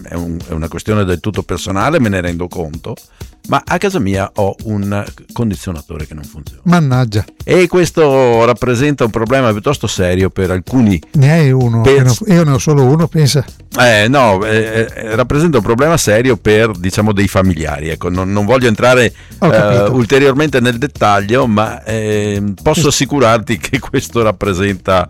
è una questione del tutto personale, me ne rendo conto, ma a casa mia ho un condizionatore che non funziona. Mannaggia. E questo rappresenta un problema piuttosto serio per alcuni. Ne hai uno? Io ne ho solo uno, pensa. Rappresenta un problema serio per, diciamo, dei familiari. Ecco, non voglio entrare ulteriormente nel dettaglio, ma posso assicurarti che questo rappresenta.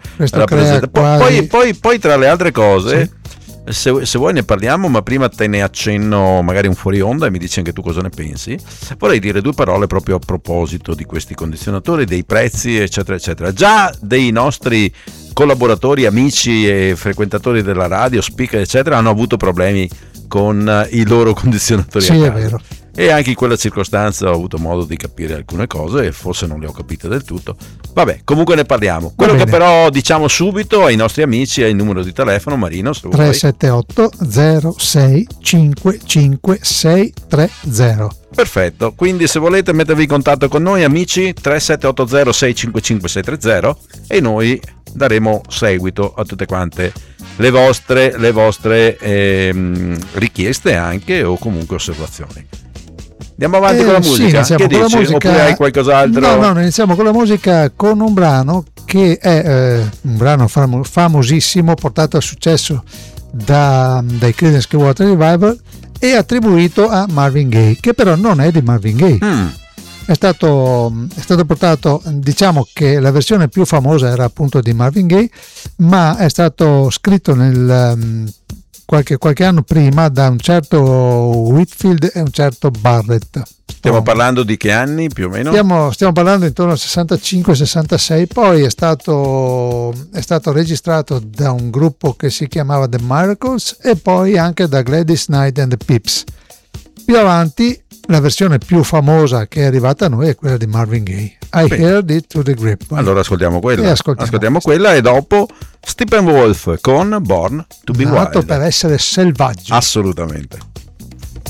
Poi tra le altre cose. Sì. Se vuoi ne parliamo, ma prima te ne accenno magari un fuori onda e mi dici anche tu cosa ne pensi. Vorrei dire due parole proprio a proposito di questi condizionatori, dei prezzi, eccetera eccetera. Già dei nostri collaboratori, amici e frequentatori della radio, speaker eccetera, hanno avuto problemi con i loro condizionatori. Sì, è vero. E anche in quella circostanza ho avuto modo di capire alcune cose e forse non le ho capite del tutto. Vabbè, comunque ne parliamo. Quello che però diciamo subito ai nostri amici è il numero di telefono, Marino, se 378 06 55 630. Perfetto, quindi se volete mettervi in contatto con noi, amici, 3780 655 630, e noi daremo seguito a tutte quante le vostre richieste anche, o comunque osservazioni. Andiamo avanti con la musica. Sì, che dici? Musica... Oppure hai qualcos'altro? No, iniziamo con la musica, con un brano che è un brano famosissimo, portato a successo dai Creedence Clearwater Revival e attribuito a Marvin Gaye, che però non è di Marvin Gaye. È stato portato, diciamo che la versione più famosa era appunto di Marvin Gaye, ma è stato scritto qualche anno prima da un certo Whitfield e un certo Barrett. Stiamo parlando di che anni più o meno? Stiamo parlando intorno al 65-66, poi è stato registrato da un gruppo che si chiamava The Miracles e poi anche da Gladys Knight and the Pips. Più avanti la versione più famosa che è arrivata a noi è quella di Marvin Gaye, Heard It Through the Grapevine. Allora ascoltiamo quella e dopo Steppenwolf con Born to be Wild. Nato per essere selvaggio. Assolutamente.